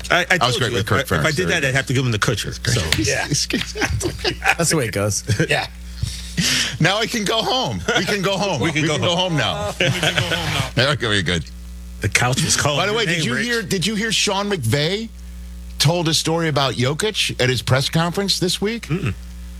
I was great with Kirk Ferentz. If I did that, I'd have to give him the Kutcher. So Yeah. That's the way it goes. Yeah. Now I can go home. We can go home. We can go home now. Very good. the couch was cold. By the way, did you hear Sean McVay told a story about Jokic at his press conference this week? Mm-mm.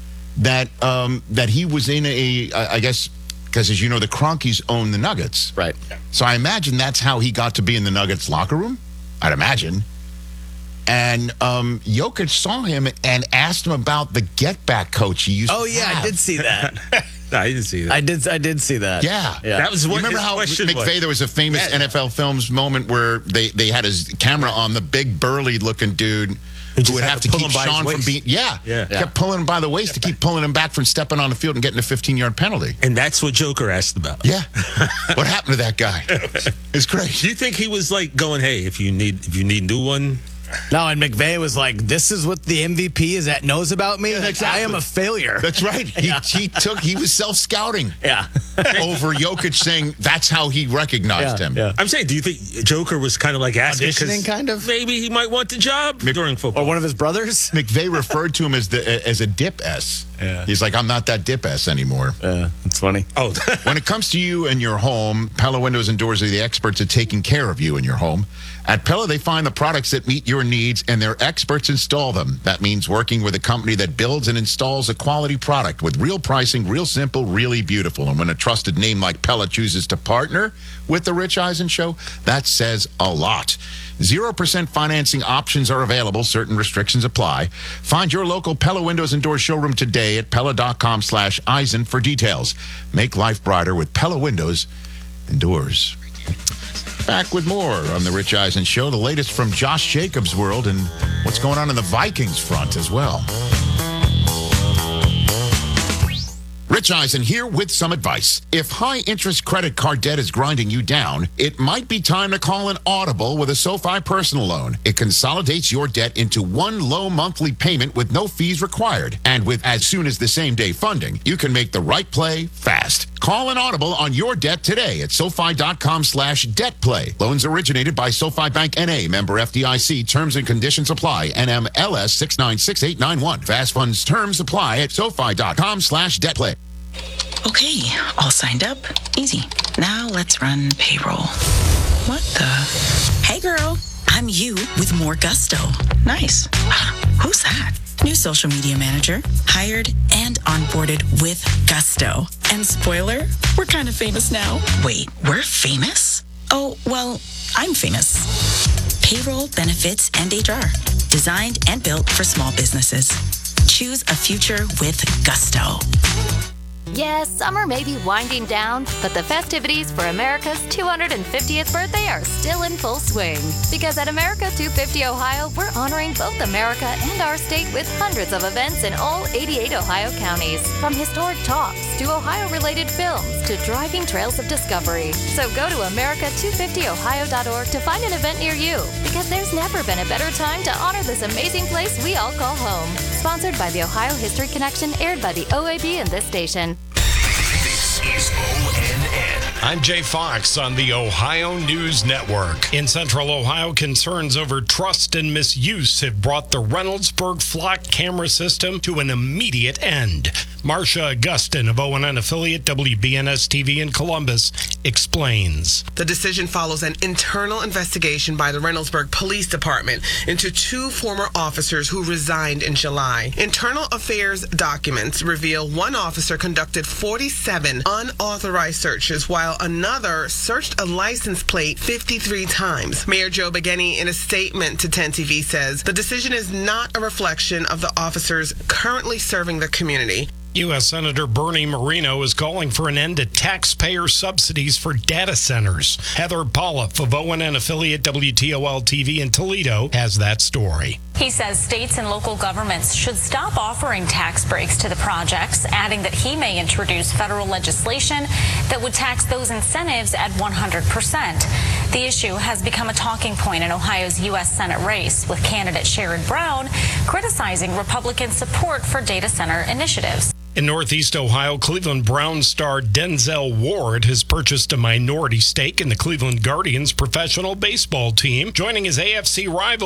That he was in I guess, because as you know, the Kroenkes own the Nuggets. Right. So I imagine that's how he got to be in the Nuggets locker room. I'd imagine. And Jokic saw him and asked him about the get-back coach he used to have. I did see that. No, I didn't see that. I did see that. Yeah. That was what you remember his how question McVay, was. there was a famous NFL Films moment where they had his camera on the big burly-looking dude who would have to keep Sean from being... Yeah. Kept pulling him by the waist to keep pulling him back from stepping on the field and getting a 15-yard penalty. And that's what Joker asked about. Yeah. What happened to that guy? It's great. Do you think he was like going, hey, if you need a new one... No, and McVay was like, "This is what the MVP knows about me. Yeah, exactly. I am a failure." That's right. He was self-scouting. Yeah. Over Jokic saying that's how he recognized him. Yeah. I'm saying, do you think Joker was kind of like asking? Auditioning, kind of? Maybe he might want the job during football. Or one of his brothers? McVay referred to him as a dip S. Yeah. He's like, I'm not that dip S anymore. Yeah, that's funny. Oh, when it comes to you and your home, Pella Windows and Doors are the experts at taking care of you and your home. At Pella, they find the products that meet your needs, and their experts install them. That means working with a company that builds and installs a quality product with real pricing, real simple, really beautiful. And when a trusted name like Pella chooses to partner with The Rich Eisen Show, that says a lot. 0% financing options are available. Certain restrictions apply. Find your local Pella Windows and Doors showroom today at Pella.com/Eisen for details. Make life brighter with Pella Windows and Doors. Back with more on The Rich Eisen Show. The latest from Josh Jacobs' world and what's going on in the Vikings front as well. Rich Eisen here with some advice. If high-interest credit card debt is grinding you down, it might be time to call an Audible with a SoFi personal loan. It consolidates your debt into one low monthly payment with no fees required. And with as soon as the same-day funding, you can make the right play fast. Call an Audible on your debt today at SoFi.com/DebtPlay. Loans originated by SoFi Bank N.A., member FDIC. Terms and conditions apply. NMLS 696891. Fast funds terms apply at SoFi.com/DebtPlay. Okay, all signed up. Easy. Now let's run payroll. What the? Hey girl, I'm you with more gusto. Nice. Who's that? New social media manager. Hired and onboarded with gusto. And spoiler, we're kind of famous now. Wait, we're famous? Oh, well, I'm famous. Payroll, benefits, and HR. Designed and built for small businesses. Choose a future with gusto. Yes, summer may be winding down, but the festivities for America's 250th birthday are still in full swing. Because at America 250 Ohio, we're honoring both America and our state with hundreds of events in all 88 Ohio counties. From historic talks to Ohio-related films to driving trails of discovery. So go to America250Ohio.org to find an event near you. Because there's never been a better time to honor this amazing place we all call home. Sponsored by the Ohio History Connection, aired by the OAB and this station. This is ONN. I'm Jay Fox on the Ohio News Network. In Central Ohio, concerns over trust and misuse have brought the Reynoldsburg flock camera system to an immediate end. Marcia Augustin of ONN affiliate WBNS-TV in Columbus explains. The decision follows an internal investigation by the Reynoldsburg Police Department into two former officers who resigned in July. Internal affairs documents reveal one officer conducted 47 unauthorized searches while another searched a license plate 53 times. Mayor Joe Begeny, in a statement to 10 TV, says the decision is not a reflection of the officers currently serving the community. U.S. Senator Bernie Moreno is calling for an end to taxpayer subsidies for data centers. Heather Pollock of ONN affiliate WTOL-TV in Toledo has that story. He says states and local governments should stop offering tax breaks to the projects, adding that he may introduce federal legislation that would tax those incentives at 100%. The issue has become a talking point in Ohio's U.S. Senate race, with candidate Sherrod Brown criticizing Republican support for data center initiatives. In Northeast Ohio, Cleveland Browns star Denzel Ward has purchased a minority stake in the Cleveland Guardians professional baseball team, joining his AFC rival